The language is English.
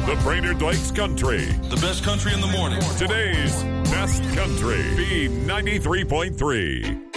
The Brainerd Lakes Country. The best country in the morning. Today's best country. B93.3.